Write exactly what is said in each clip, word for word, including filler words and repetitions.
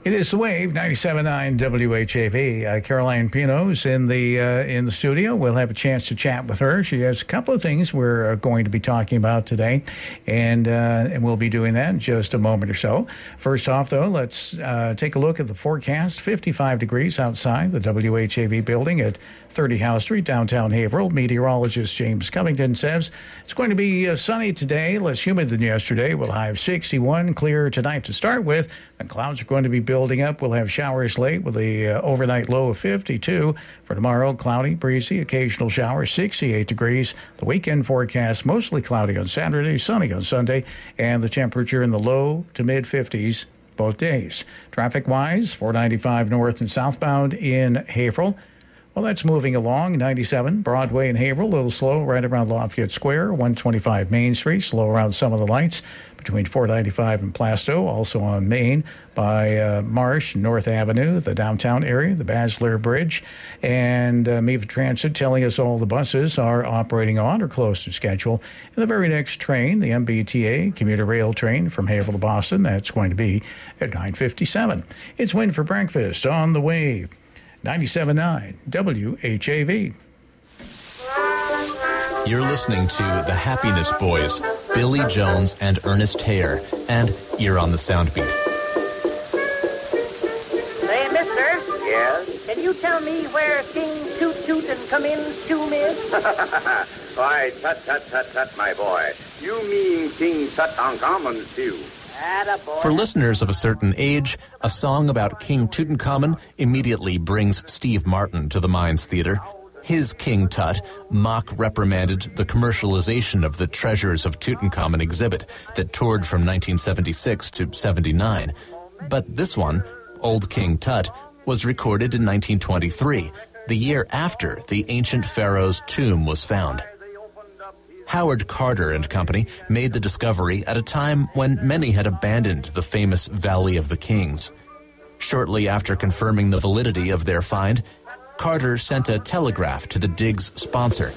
It is The Wave, ninety-seven point nine W H A V. Uh, Caroline Pino's in the uh, in the studio. We'll have a chance to chat with her. She has a couple of things we're uh, going to be talking about today, and uh, and we'll be doing that in just a moment or so. First off, though, let's uh, take a look at the forecast. fifty-five degrees outside the W H A V building at thirty Howe Street, downtown Haverhill. Meteorologist James Covington says it's going to be uh, sunny today, less humid than yesterday. We'll have sixty-one, clear tonight to start with. The clouds are going to be building up. We'll have showers late with a uh, overnight low of fifty-two. For tomorrow, cloudy, breezy, occasional showers, sixty-eight degrees. The weekend forecast, mostly cloudy on Saturday, sunny on Sunday, and the temperature in the low to mid-fifties both days. Traffic-wise, four ninety-five north and southbound in Haverhill. Well, that's moving along. ninety-seven Broadway in Haverhill, a little slow right around Lafayette Square. one twenty-five Main Street, slow around some of the lights. Between four ninety-five and Plasto, also on Main by uh, Marsh, North Avenue, the downtown area, the Basler Bridge. And uh, Meva Transit telling us all the buses are operating on or close to schedule. And the very next train, the M B T A commuter rail train from Haverhill to Boston, that's going to be at nine fifty-seven. It's Win for Breakfast on The Wave. ninety-seven point nine W H A V. You're listening to The Happiness Boys, Billy Jones and Ernest Hare, and you're on the Soundbeat. Say, mister. Yes? Can you tell me where King Toot Toot and Come In's tomb is? Why, tut, tut, tut, tut, my boy. You mean King Tutankhamun's tomb. Attaboy. For listeners of a certain age, a song about King Tutankhamun immediately brings Steve Martin to the Mines Theater. His King Tut mock reprimanded the commercialization of the Treasures of Tutankhamun exhibit that toured from nineteen seventy-six to seventy-nine. But this one, Old King Tut, was recorded in nineteen twenty-three, the year after the ancient pharaoh's tomb was found. Howard Carter and Company made the discovery at a time when many had abandoned the famous Valley of the Kings. Shortly after confirming the validity of their find, Carter sent a telegraph to the dig's sponsor.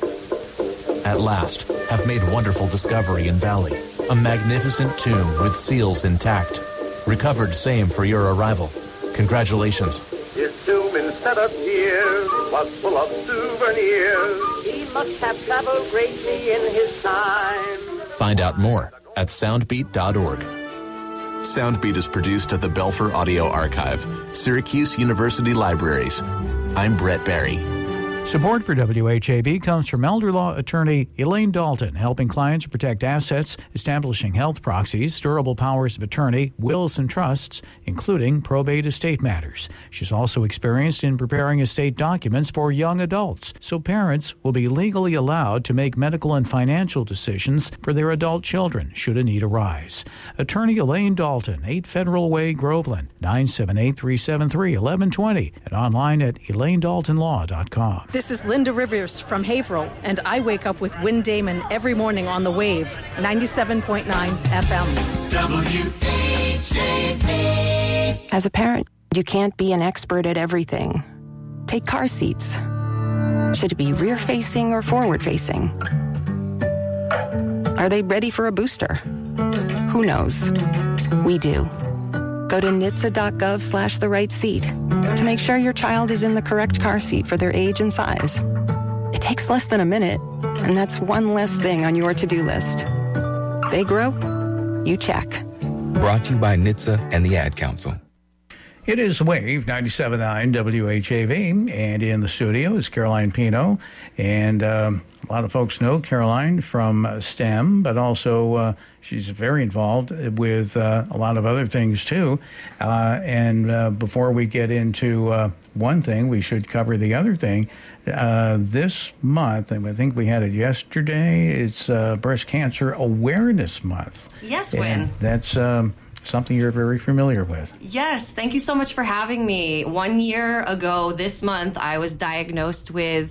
At last, have made wonderful discovery in Valley, a magnificent tomb with seals intact. Recovered same for your arrival. Congratulations. His tomb instead of years was full of souvenirs. He must have traveled greatly in his time. Find out more at soundbeat dot org. Soundbeat is produced at the Belfer Audio Archive, Syracuse University Libraries. I'm Brett Barry. Support for W H A V comes from elder law attorney Elaine Dalton, helping clients protect assets, establishing health proxies, durable powers of attorney, wills and trusts, including probate estate matters. She's also experienced in preparing estate documents for young adults, so parents will be legally allowed to make medical and financial decisions for their adult children should a need arise. Attorney Elaine Dalton, eight Federal Way, Groveland, nine seven eight, three seven three, one one two zero, and online at elaine dalton law dot com. This is Linda Rivers from Haverhill, and I wake up with Win Damon every morning on the Wave, ninety-seven point nine F M. W H A V. As a parent, you can't be an expert at everything. Take car seats. Should it be rear-facing or forward-facing? Are they ready for a booster? Who knows? We do. Go to N H T S A dot gov slash the right seat to make sure your child is in the correct car seat for their age and size. It takes less than a minute, and that's one less thing on your to-do list. They grow, you check. Brought to you by N H T S A and the Ad Council. It is Wave, ninety-seven point nine W H A V, and in the studio is Caroline Pino. And um, a lot of folks know Caroline from uh, STEM, but also uh, she's very involved with uh, a lot of other things, too. Uh, and uh, before we get into uh, one thing, we should cover the other thing. Uh, this month, and I think we had it yesterday, it's uh, Breast Cancer Awareness Month. Yes, and Win. That's Um, something you're very familiar with. Yes, thank you so much for having me. One year ago this month, I was diagnosed with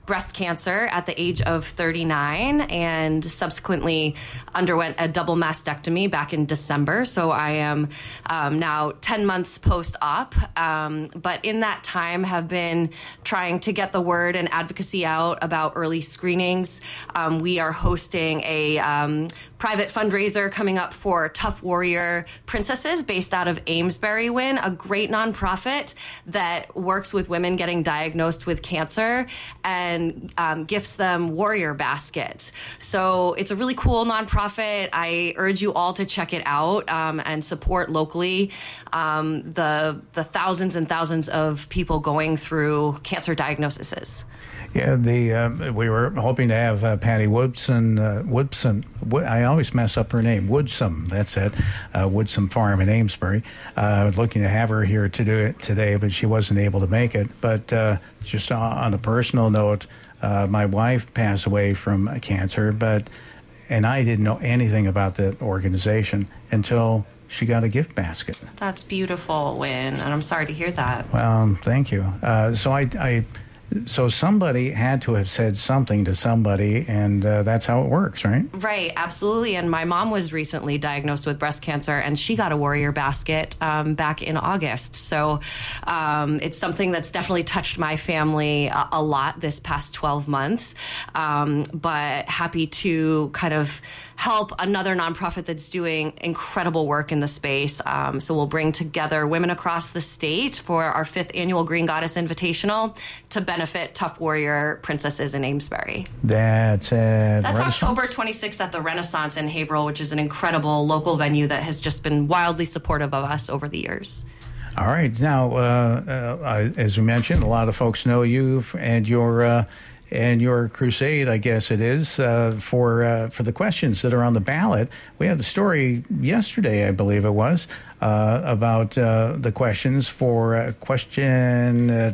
breast cancer at the age of thirty-nine and subsequently underwent a double mastectomy back in December. So I am um, now ten months post-op, um, but in that time have been trying to get the word and advocacy out about early screenings. Um, we are hosting a um, private fundraiser coming up for Tough Warrior Princesses based out of Amesbury, Wynn, a great nonprofit that works with women getting diagnosed with cancer and um, gifts them warrior baskets. So it's a really cool nonprofit. I urge you all to check it out um, and support locally um, the the thousands and thousands of people going through cancer diagnoses. Yeah, the uh, we were hoping to have uh, Patty Woodson. Uh, Woodson, Wood, I always mess up her name. Woodsum, that's it. Uh, Woodsum Farm in Amesbury. Uh, looking to have her here to do it today, but she wasn't able to make it. But uh, just on a personal note, uh, my wife passed away from cancer, but and I didn't know anything about that organization until she got a gift basket. That's beautiful, Wynn, and I'm sorry to hear that. Well, thank you. Uh, so I. I So somebody had to have said something to somebody, and uh, that's how it works, right? Right, absolutely. And my mom was recently diagnosed with breast cancer, and she got a warrior basket um, back in August. So um, it's something that's definitely touched my family a, a lot this past twelve months. Um, but happy to kind of help another nonprofit that's doing incredible work in the space. Um, so we'll bring together women across the state for our fifth annual Green Goddess Invitational to benefit Tough Warrior Princesses in Amesbury. That's at That's Renaissance? October twenty-sixth at the Renaissance in Haverhill, which is an incredible local venue that has just been wildly supportive of us over the years. All right. Now, uh, uh, as we mentioned, a lot of folks know you and your uh, and your crusade, I guess it is, uh, for uh, for the questions that are on the ballot. We had the story yesterday, I believe it was, uh, about uh, the questions for uh, question uh,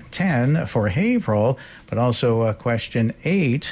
ten for Haverhill, but also uh, question eight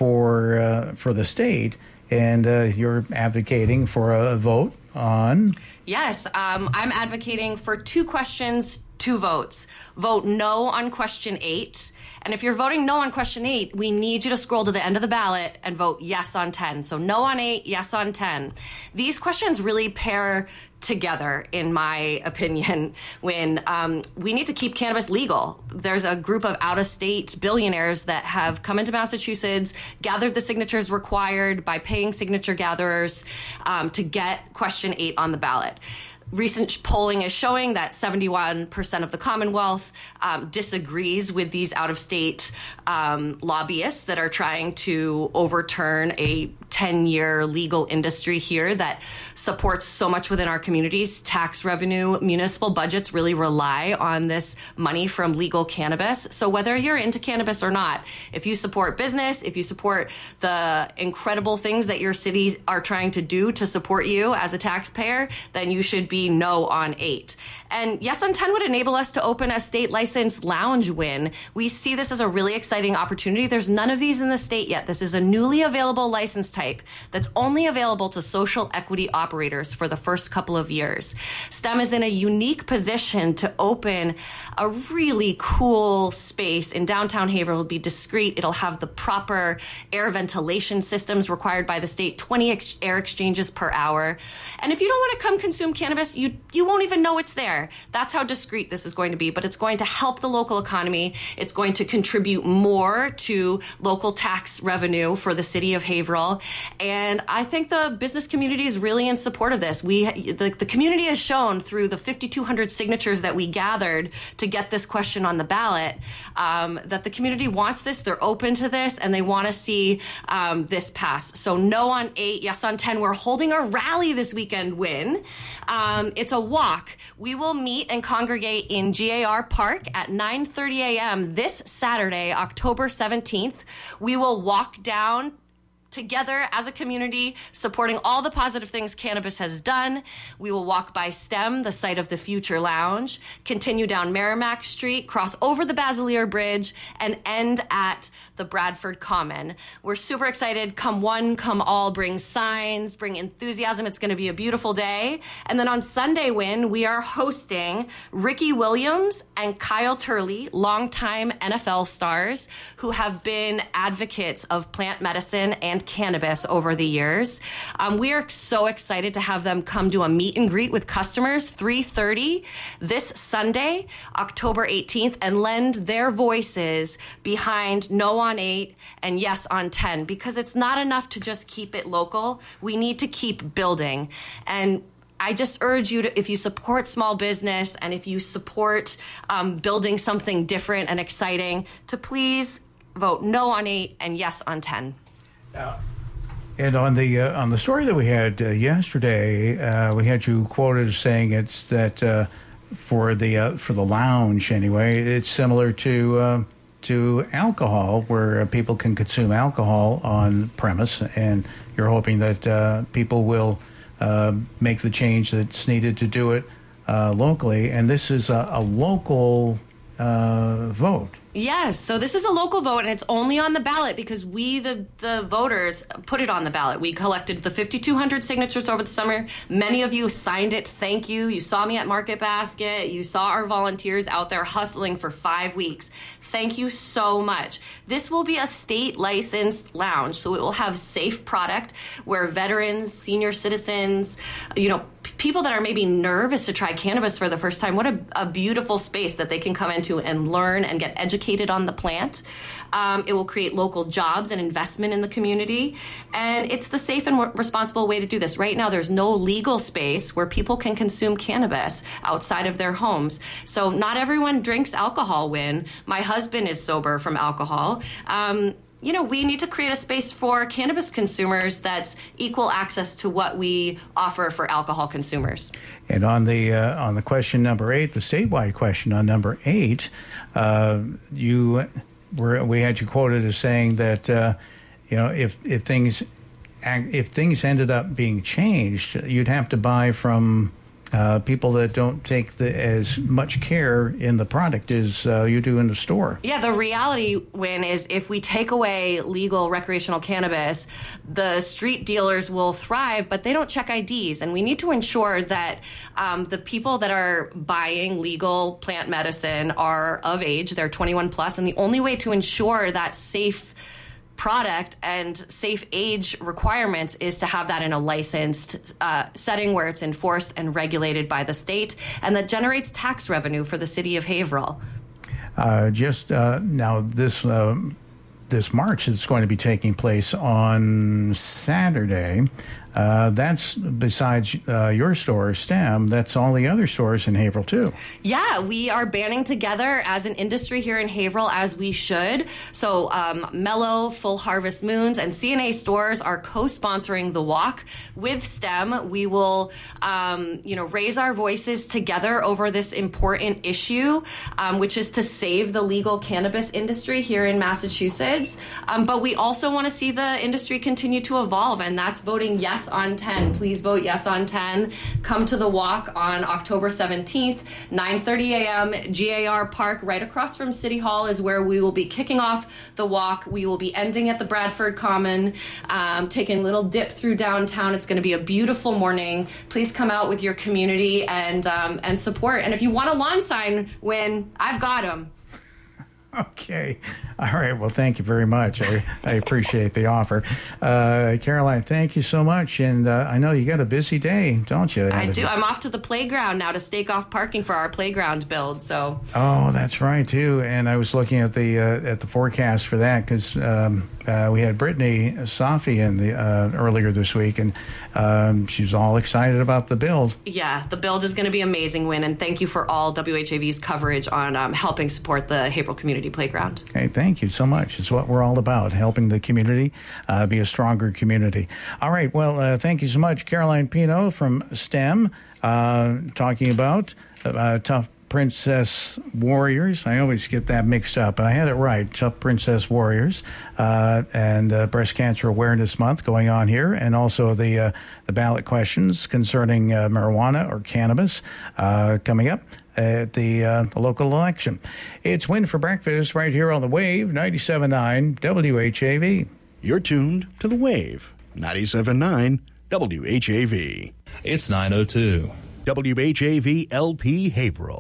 for uh, for the state. And uh, you're advocating for a vote on? Yes, um, I'm advocating for two questions, two votes. Vote no on question eight. And if you're voting no on question eight, we need you to scroll to the end of the ballot and vote yes on ten. So no on eight, yes on ten. These questions really pair together, in my opinion, when um, we need to keep cannabis legal. There's a group of out-of-state billionaires that have come into Massachusetts, gathered the signatures required by paying signature gatherers um, to get question eight on the ballot. Recent polling is showing that seventy-one percent of the Commonwealth um, disagrees with these out-of-state um, lobbyists that are trying to overturn a ten-year legal industry here that supports so much within our communities. Tax revenue, municipal budgets really rely on this money from legal cannabis. So whether you're into cannabis or not, if you support business, if you support the incredible things that your cities are trying to do to support you as a taxpayer, then you should be no on eight. And yes on ten would enable us to open a state licensed lounge win. We see this as a really exciting opportunity. There's none of these in the state yet. This is a newly available license type that's only available to social equity operators for the first couple of years. STEM is in a unique position to open a really cool space in downtown Haverhill. It'll be discreet. It'll have the proper air ventilation systems required by the state, twenty ex- air exchanges per hour. And if you don't want to come consume cannabis, you you won't even know it's there. That's how discreet this is going to be, but it's going to help the local economy. It's going to contribute more to local tax revenue for the city of Haverhill. And I think the business community is really in support of this. We, the, the community has shown through the fifty-two hundred signatures that we gathered to get this question on the ballot um, that the community wants this, they're open to this, and they want to see um, this pass. So no on eight, yes on ten. We're holding a rally this weekend, Win. Um, it's a walk. We will meet and congregate in G A R Park at nine thirty a.m. this Saturday, October seventeenth. We will walk down together as a community, supporting all the positive things cannabis has done. We will walk by STEM, the site of the Future Lounge, continue down Merrimack Street, cross over the Basilier Bridge, and end at the Bradford Common. We're super excited. Come one, come all. Bring signs, bring enthusiasm. It's going to be a beautiful day. And then on Sunday, Win, we are hosting Ricky Williams and Kyle Turley, longtime N F L stars who have been advocates of plant medicine and cannabis over the years. Um, we are so excited to have them come do a meet and greet with customers, three thirty this Sunday, October eighteenth, and lend their voices behind No on eight and Yes on ten, because it's not enough to just keep it local. We need to keep building. And I just urge you to, if you support small business and if you support um, building something different and exciting, to please vote No on eight and Yes on ten. Uh, and on the uh, on the story that we had uh, yesterday, uh, we had you quoted as saying it's that uh, for the uh, for the lounge anyway, it's similar to uh, to alcohol, where uh, people can consume alcohol on premise, and you're hoping that uh, people will uh, make the change that's needed to do it uh, locally. And this is a, a local uh, vote. Yes, so this is a local vote, and it's only on the ballot because we, the, the voters, put it on the ballot. We collected the fifty-two hundred signatures over the summer. Many of you signed it. Thank you. You saw me at Market Basket. You saw our volunteers out there hustling for five weeks. Thank you so much. This will be a state-licensed lounge, so it will have safe product where veterans, senior citizens, you know, people that are maybe nervous to try cannabis for the first time, what a, a beautiful space that they can come into and learn and get educated on the plant. Um, it will create local jobs and investment in the community. And it's the safe and responsible way to do this. Right now, there's no legal space where people can consume cannabis outside of their homes. So not everyone drinks alcohol, Win. My husband is sober from alcohol. Um, You know, we need to create a space for cannabis consumers that's equal access to what we offer for alcohol consumers. And on the uh, on the question number eight, the statewide question on number eight, uh, you were we had you quoted as saying that uh, you know if if things if things ended up being changed, you'd have to buy from Uh, people that don't take the, as much care in the product as uh, you do in the store. Yeah, the reality, Win, is if we take away legal recreational cannabis, the street dealers will thrive, but they don't check I Ds. And we need to ensure that um, the people that are buying legal plant medicine are of age, they're twenty-one plus, and the only way to ensure that safe product and safe age requirements is to have that in a licensed uh, setting where it's enforced and regulated by the state, and that generates tax revenue for the city of Haverhill. Uh, just uh, now, this uh, this march is going to be taking place on Saturday. Uh, that's besides uh, your store, STEM, that's all the other stores in Haverhill, too. Yeah, we are banding together as an industry here in Haverhill, as we should. So um, Mellow, Full Harvest Moons, and C N A stores are co-sponsoring the walk with STEM. We will, um, you know, raise our voices together over this important issue, um, which is to save the legal cannabis industry here in Massachusetts. Um, but we also want to see the industry continue to evolve, and that's voting yes on ten. Please vote yes on ten. Come to the walk on October seventeenth, nine thirty a.m. G A R Park, right across from City Hall, is where we will be kicking off the walk. We will be ending at the Bradford Common, um, taking a little dip through downtown. It's going to be a beautiful morning. Please come out with your community and um, and support. And if you want a lawn sign, Win, I've got them. Okay. All right. Well, thank you very much. I, I appreciate the offer. Uh, Caroline, thank you so much. And uh, I know you got a busy day, don't you? I do. I'm off to the playground now to stake off parking for our playground build. So. Oh, that's right, too. And I was looking at the uh, at the forecast for that because um, uh, we had Brittany Safi in the uh, earlier this week, and um, she's all excited about the build. Yeah, the build is going to be amazing, Win. And thank you for all W H A V's coverage on um, helping support the Haverhill Community Playground. Hey, thank you so much. It's what we're all about, helping the community uh, be a stronger community. All right. Well, uh, thank you so much, Caroline Pino from STEM, uh, talking about uh, tough Princess Warriors. I always get that mixed up, and I had it right. Tough Princess Warriors uh, and uh, Breast Cancer Awareness Month going on here, and also the uh, the ballot questions concerning uh, marijuana or cannabis uh, coming up at the, uh, the local election. It's Win for Breakfast right here on the Wave, ninety-seven point nine W H A V. You're tuned to the Wave, ninety-seven point nine W H A V. It's nine oh two. W H A V L P Haverhill.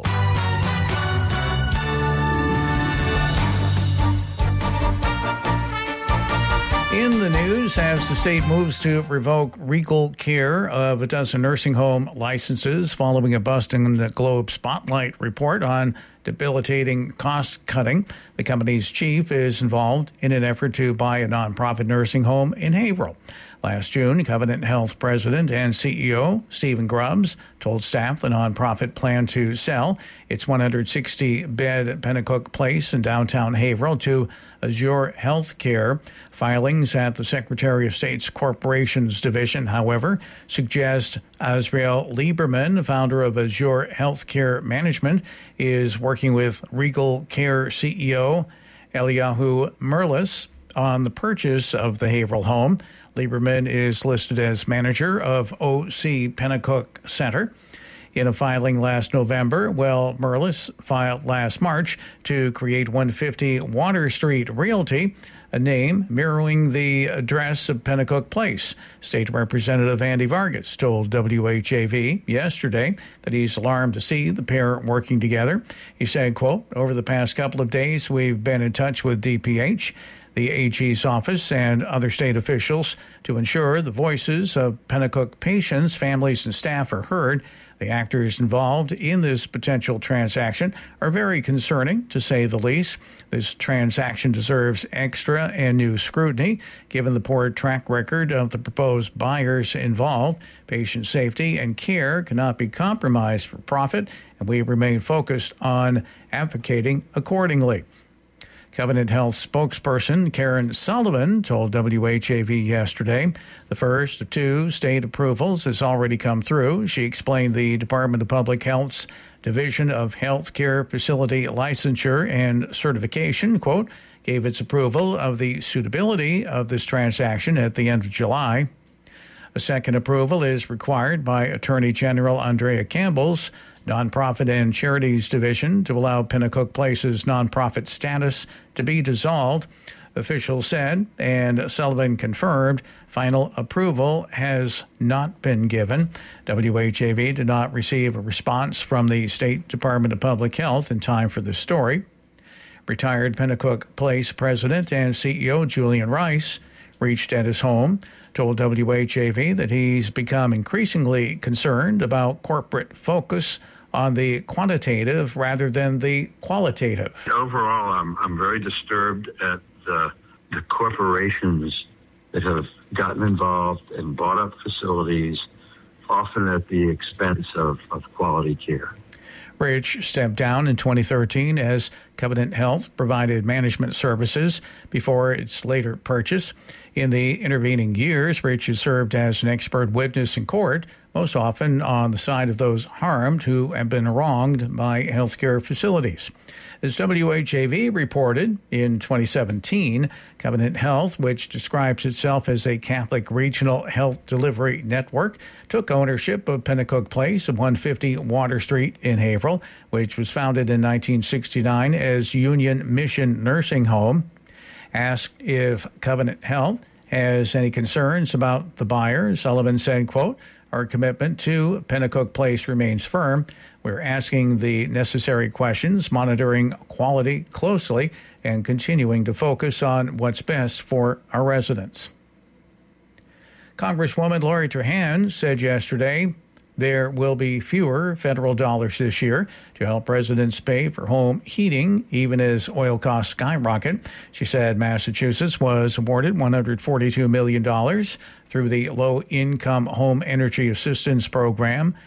In the news, as the state moves to revoke Regal Care of a dozen nursing home licenses following a Boston Globe Spotlight report on debilitating cost cutting, the company's chief is involved in an effort to buy a nonprofit nursing home in Haverhill. Last June, Covenant Health president and C E O Stephen Grubbs told staff the nonprofit planned to sell its one hundred sixty bed Pennacook Place in downtown Haverhill to Azure Healthcare. Filings at the Secretary of State's Corporations Division, however, suggest Azrael Lieberman, founder of Azure Healthcare Management, is working with Regal Care C E O Eliyahu Merlis on the purchase of the Haverhill home. Lieberman is listed as manager of O C Pennacook Center. In a filing last November, well, Merlis filed last March to create one fifty Water Street Realty, a name mirroring the address of Pennacook Place. State Representative Andy Vargas told W H A V yesterday that he's alarmed to see the pair working together. He said, quote, over the past couple of days, we've been in touch with D P H, the A G's office, and other state officials to ensure the voices of Pennacook patients, families, and staff are heard. The actors involved in this potential transaction are very concerning, to say the least. This transaction deserves extra and new scrutiny, given the poor track record of the proposed buyers involved. Patient safety and care cannot be compromised for profit, and we remain focused on advocating accordingly. Covenant Health spokesperson Karen Sullivan told W H A V yesterday the first of two state approvals has already come through. She explained the Department of Public Health's Division of Healthcare Facility Licensure and Certification, quote, gave its approval of the suitability of this transaction at the end of July. A second approval is required by Attorney General Andrea Campbell's Nonprofit and Charities Division to allow Pennacook Place's nonprofit status to be dissolved, officials said, and Sullivan confirmed final approval has not been given. W H A V did not receive a response from the State Department of Public Health in time for the story. Retired Pennacook Place president and C E O Julian Rice reached at his home, told W H A V that he's become increasingly concerned about corporate focus on the quantitative rather than the qualitative. Overall, I'm, I'm very disturbed at the, the corporations that have gotten involved and bought up facilities, often at the expense of, of quality care. Rich stepped down in twenty thirteen as Covenant Health provided management services before its later purchase. In the intervening years, Rich has served as an expert witness in court, most often on the side of those harmed who have been wronged by healthcare facilities. As W H A V reported in twenty seventeen, Covenant Health, which describes itself as a Catholic regional health delivery network, took ownership of Pennacook Place at one fifty Water Street in Haverhill, which was founded in nineteen sixty-nine as Union Mission Nursing Home. Asked if Covenant Health has any concerns about the buyer, Sullivan said, quote, our commitment to Pennacook Place remains firm. We're asking the necessary questions, monitoring quality closely, and continuing to focus on what's best for our residents. Congresswoman Lori Trahan said yesterday there will be fewer federal dollars this year to help residents pay for home heating, even as oil costs skyrocket. She said Massachusetts was awarded one hundred forty-two million dollars through the Low-Income Home Energy Assistance Program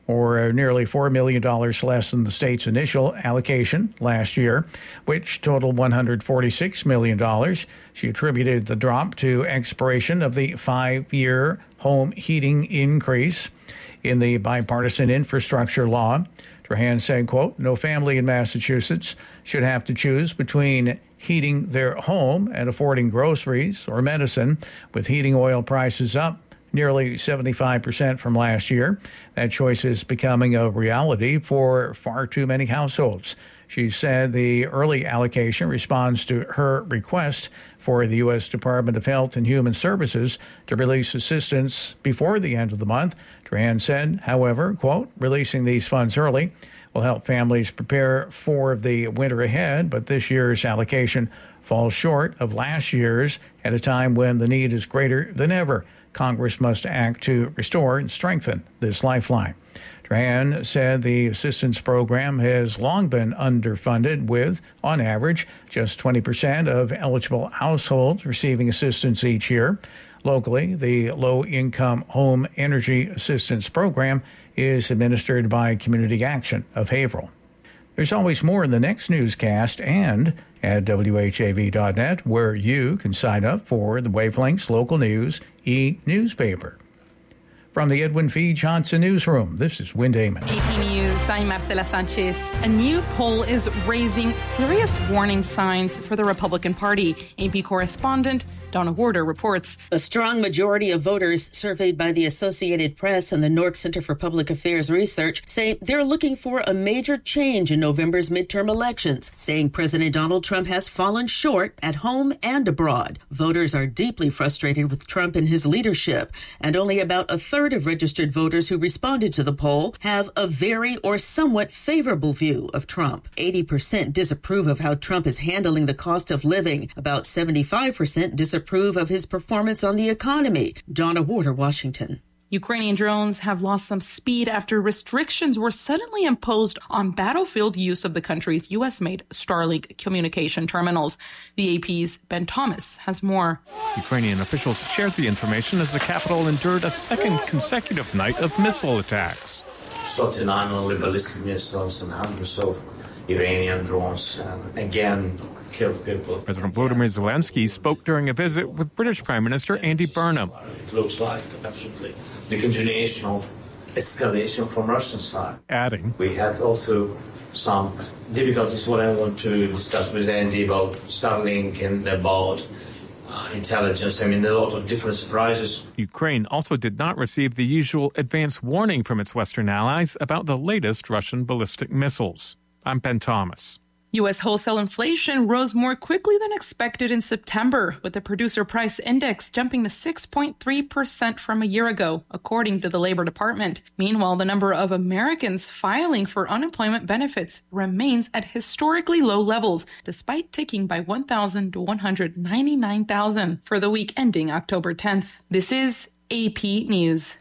or nearly four million dollars less than the state's initial allocation last year, which totaled one hundred forty-six million dollars. She attributed the drop to expiration of the five-year home heating increase in the bipartisan infrastructure law. Trahan said, quote, no family in Massachusetts should have to choose between heating their home and affording groceries or medicine, with heating oil prices up nearly seventy-five percent from last year. That choice is becoming a reality for far too many households. She said the early allocation responds to her request for the U S Department of Health and Human Services to release assistance before the end of the month. Trahan said, however, quote, releasing these funds early will help families prepare for the winter ahead, but this year's allocation falls short of last year's at a time when the need is greater than ever. Congress must act to restore and strengthen this lifeline. Trahan said the assistance program has long been underfunded, with, on average, just twenty percent of eligible households receiving assistance each year. Locally, the Low-Income Home Energy Assistance Program is administered by Community Action of Haverhill. There's always more in the next newscast and at W H A V dot net, where you can sign up for the Wavelengths Local News e-newspaper. From the Edwin F. Johnson Newsroom, this is Win Damon. A P News, I'm Marcela Sanchez. A new poll is raising serious warning signs for the Republican Party. A P correspondent Donna Warder reports. A strong majority of voters surveyed by the Associated Press and the Nork Center for Public Affairs Research say they're looking for a major change in November's midterm elections, saying President Donald Trump has fallen short at home and abroad. Voters are deeply frustrated with Trump and his leadership, and only about a third of registered voters who responded to the poll have a very or somewhat favorable view of Trump. eighty percent disapprove of how Trump is handling the cost of living. About seventy-five percent disapprove approve of his performance on the economy. Donna Warder, Washington. Ukrainian drones have lost some speed after restrictions were suddenly imposed on battlefield use of the country's U S-made Starlink communication terminals. The A P's Ben Thomas has more. Ukrainian officials shared the information as the capital endured a second consecutive night of missile attacks. Not-only ballistic missiles and hundreds of Iranian drones, and again, killed people. President Volodymyr Zelensky spoke during a visit with British Prime Minister Andy Burnham. It looks like absolutely the continuation of escalation from Russian side. Adding, we had also some difficulties. What I want to discuss with Andy about Starlink and about uh, intelligence. I mean, a lot of different surprises. Ukraine also did not receive the usual advance warning from its Western allies about the latest Russian ballistic missiles. I'm Ben Thomas. U S wholesale inflation rose more quickly than expected in September, with the producer price index jumping to six point three percent from a year ago, according to the Labor Department. Meanwhile, the number of Americans filing for unemployment benefits remains at historically low levels, despite ticking by one thousand to one hundred ninety-nine thousand for the week ending October tenth. This is A P News.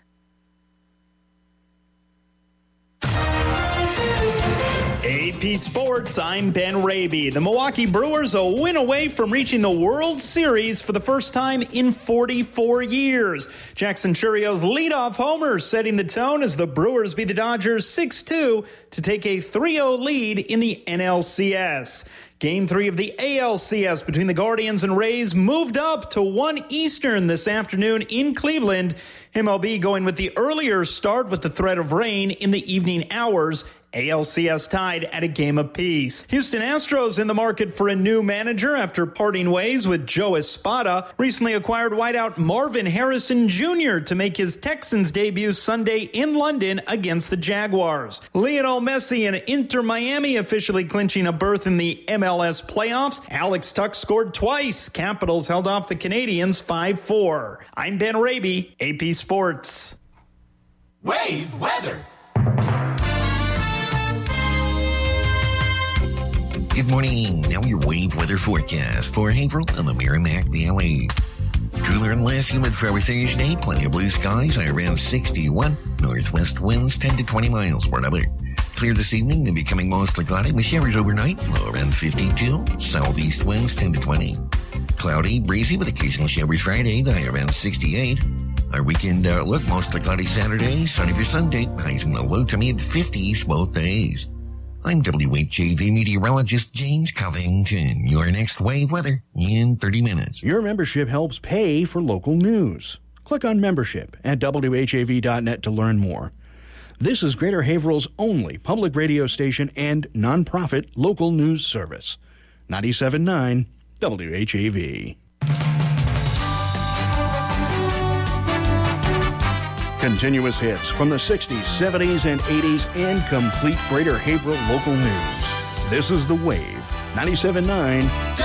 A P Sports, I'm Ben Raby. The Milwaukee Brewers a win away from reaching the World Series for the first time in forty-four years. Jackson Churrio's leadoff homer setting the tone as the Brewers beat the Dodgers six two to take a three oh lead in the N L C S. Game three of the A L C S between the Guardians and Rays moved up to one Eastern this afternoon in Cleveland. M L B going with the earlier start with the threat of rain in the evening hours. A L C S tied at a game apiece. Houston Astros in the market for a new manager after parting ways with Joe Espada. Recently acquired wideout Marvin Harrison Junior to make his Texans debut Sunday in London against the Jaguars. Lionel Messi and Inter Miami officially clinching a berth in the M L S playoffs. Alex Tuck scored twice. Capitals held off the Canadians five four. I'm Ben Raby, A P Sports. Wave weather. Good morning. Now your wave weather forecast for Haverhill and the Merrimack Valley. Cooler and less humid for our Thursday. Plenty of blue skies, high around sixty-one. Northwest winds ten to twenty miles per hour. Clear this evening and becoming mostly cloudy with showers overnight. Low around fifty-two. Southeast winds ten to twenty. Cloudy, breezy with occasional showers Friday, the high around sixty-eight. Our weekend outlook, mostly cloudy Saturday, sunny for Sunday, highs in the low to mid fifties both days. I'm W H A V meteorologist James Covington. Your next wave weather in thirty minutes. Your membership helps pay for local news. Click on membership at W H A V dot net to learn more. This is Greater Haverhill's only public radio station and nonprofit local news service. ninety-seven point nine W H A V. Continuous hits from the sixties, seventies, and eighties and complete Greater Haverhill local news. This is The Wave, ninety-seven point nine